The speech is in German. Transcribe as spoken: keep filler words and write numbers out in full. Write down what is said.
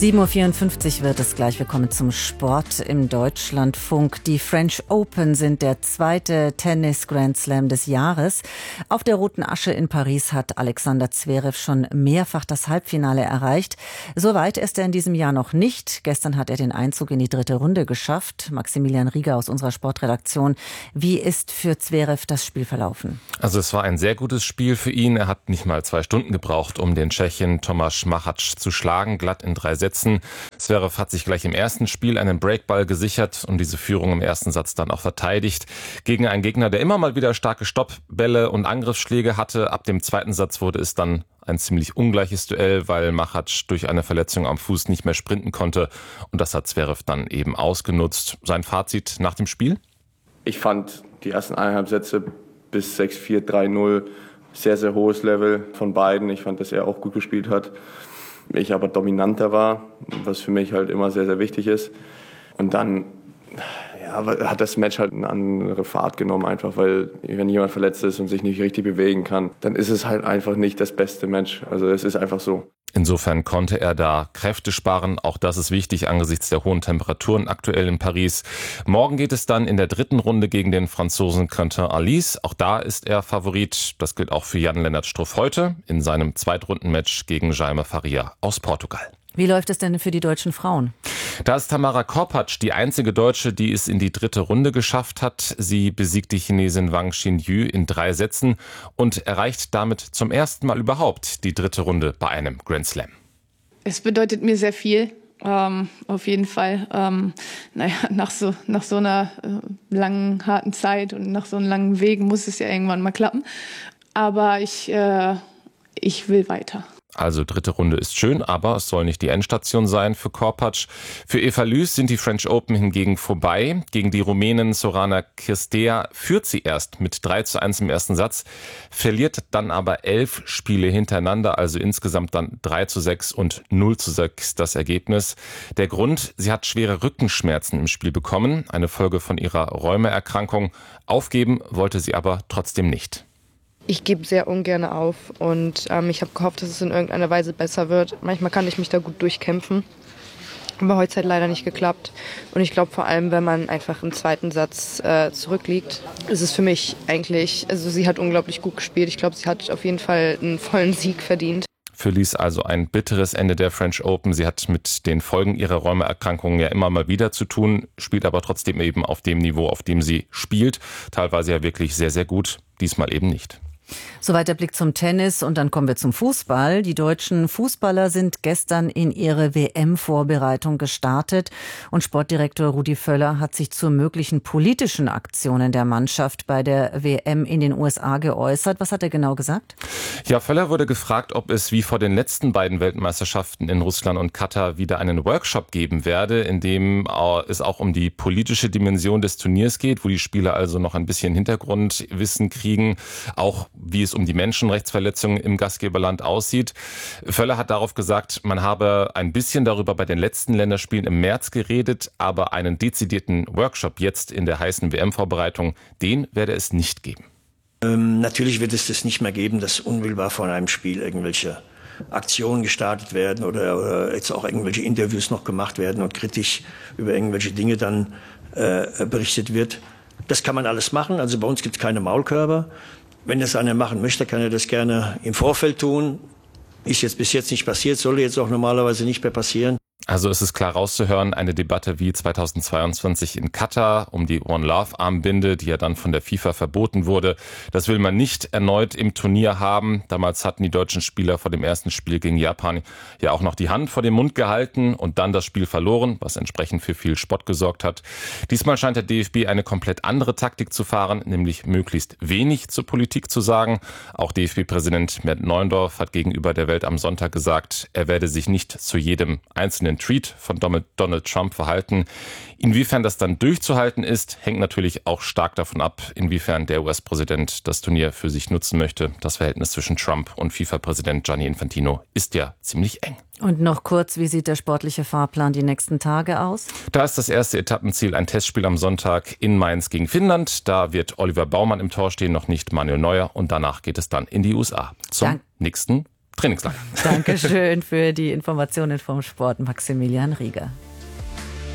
sieben Uhr vierundfünfzig wird es gleich. Wir kommen zum Sport im Deutschlandfunk. Die French Open sind der zweite Tennis-Grand Slam des Jahres. Auf der Roten Asche in Paris hat Alexander Zverev schon mehrfach das Halbfinale erreicht. So weit ist er in diesem Jahr noch nicht. Gestern hat er den Einzug in die dritte Runde geschafft. Maximilian Rieger aus unserer Sportredaktion. Wie ist für Zverev das Spiel verlaufen? Also es war ein sehr gutes Spiel für ihn. Er hat nicht mal zwei Stunden gebraucht, um den Tschechen Tomáš Machač zu schlagen, glatt in drei Sätzen. Zverev hat sich gleich im ersten Spiel einen Breakball gesichert und diese Führung im ersten Satz dann auch verteidigt. Gegen einen Gegner, der immer mal wieder starke Stoppbälle und Angriffsschläge hatte. Ab dem zweiten Satz wurde es dann ein ziemlich ungleiches Duell, weil Machač durch eine Verletzung am Fuß nicht mehr sprinten konnte. Und das hat Zverev dann eben ausgenutzt. Sein Fazit nach dem Spiel? Ich fand die ersten eineinhalb Sätze bis sechs vier, drei null sehr, sehr hohes Level von beiden. Ich fand, dass er auch gut gespielt hat. Ich aber dominanter war, was für mich halt immer sehr, sehr wichtig ist. Und dann ja, hat das Match halt eine andere Fahrt genommen, einfach weil wenn jemand verletzt ist und sich nicht richtig bewegen kann, dann ist es halt einfach nicht das beste Match. Also es ist einfach so. Insofern konnte er da Kräfte sparen. Auch das ist wichtig angesichts der hohen Temperaturen aktuell in Paris. Morgen geht es dann in der dritten Runde gegen den Franzosen Quentin Halys. Auch da ist er Favorit. Das gilt auch für Jan-Lennart Struff heute in seinem Zweitrundenmatch gegen Jaime Faria aus Portugal. Wie läuft es denn für die deutschen Frauen? Da ist Tamara Korpatsch die einzige Deutsche, die es in die dritte Runde geschafft hat. Sie besiegt die Chinesin Wang Xinyu in drei Sätzen und erreicht damit zum ersten Mal überhaupt die dritte Runde bei einem Grand Slam. Es bedeutet mir sehr viel, ähm, auf jeden Fall. Ähm, naja, nach so, nach so einer äh, langen, harten Zeit und nach so einem langen Weg muss es ja irgendwann mal klappen. Aber ich, äh, ich will weiter. Also dritte Runde ist schön, aber es soll nicht die Endstation sein für Korpatsch. Für Eva Lüß sind die French Open hingegen vorbei. Gegen die Rumänin Sorana Cirstea führt sie erst mit drei zu eins im ersten Satz, verliert dann aber elf Spiele hintereinander, also insgesamt dann drei zu sechs und null zu sechs das Ergebnis. Der Grund, sie hat schwere Rückenschmerzen im Spiel bekommen, eine Folge von ihrer Rheumaerkrankung. Aufgeben wollte sie aber trotzdem nicht. Ich gebe sehr ungern auf und ähm, ich habe gehofft, dass es in irgendeiner Weise besser wird. Manchmal kann ich mich da gut durchkämpfen, aber heute hat leider nicht geklappt. Und ich glaube vor allem, wenn man einfach im zweiten Satz äh, zurückliegt, ist es für mich eigentlich, also sie hat unglaublich gut gespielt. Ich glaube, sie hat auf jeden Fall einen vollen Sieg verdient. Für Lüß also ein bitteres Ende der French Open. Sie hat mit den Folgen ihrer Rheumaerkrankungen ja immer mal wieder zu tun, spielt aber trotzdem eben auf dem Niveau, auf dem sie spielt. Teilweise ja wirklich sehr, sehr gut, diesmal eben nicht. Soweit der Blick zum Tennis und dann kommen wir zum Fußball. Die deutschen Fußballer sind gestern in ihre W M-Vorbereitung gestartet und Sportdirektor Rudi Völler hat sich zu möglichen politischen Aktionen der Mannschaft bei der W M in den U S A geäußert. Was hat er genau gesagt? Ja, Völler wurde gefragt, ob es wie vor den letzten beiden Weltmeisterschaften in Russland und Katar wieder einen Workshop geben werde, in dem es auch um die politische Dimension des Turniers geht, wo die Spieler also noch ein bisschen Hintergrundwissen kriegen, auch wie es um die Menschenrechtsverletzungen im Gastgeberland aussieht. Völler hat darauf gesagt, man habe ein bisschen darüber bei den letzten Länderspielen im März geredet, aber einen dezidierten Workshop jetzt in der heißen W M-Vorbereitung, den werde es nicht geben. Ähm, natürlich wird es das nicht mehr geben, dass unmittelbar vor einem Spiel irgendwelche Aktionen gestartet werden oder, oder jetzt auch irgendwelche Interviews noch gemacht werden und kritisch über irgendwelche Dinge dann äh, berichtet wird. Das kann man alles machen, also bei uns gibt es keine Maulkörper. Wenn das einer machen möchte, kann er das gerne im Vorfeld tun. Ist jetzt bis jetzt nicht passiert, soll jetzt auch normalerweise nicht mehr passieren. Also es ist klar rauszuhören, eine Debatte wie zweitausendzweiundzwanzig in Katar um die One Love Armbinde, die ja dann von der FIFA verboten wurde. Das will man nicht erneut im Turnier haben. Damals hatten die deutschen Spieler vor dem ersten Spiel gegen Japan ja auch noch die Hand vor den Mund gehalten und dann das Spiel verloren, was entsprechend für viel Spott gesorgt hat. Diesmal scheint der D F B eine komplett andere Taktik zu fahren, nämlich möglichst wenig zur Politik zu sagen. Auch D F B-Präsident Mert Neuendorf hat gegenüber der Welt am Sonntag gesagt, er werde sich nicht zu jedem einzelnen Tweet von Donald Trump verhalten. Inwiefern das dann durchzuhalten ist, hängt natürlich auch stark davon ab, inwiefern der U S-Präsident das Turnier für sich nutzen möchte. Das Verhältnis zwischen Trump und FIFA-Präsident Gianni Infantino ist ja ziemlich eng. Und noch kurz, wie sieht der sportliche Fahrplan die nächsten Tage aus? Da ist das erste Etappenziel ein Testspiel am Sonntag in Mainz gegen Finnland. Da wird Oliver Baumann im Tor stehen, noch nicht Manuel Neuer. Und danach geht es dann in die U S A zum Dank. nächsten Trainingslager. Dankeschön für die Informationen vom Sport, Maximilian Rieger.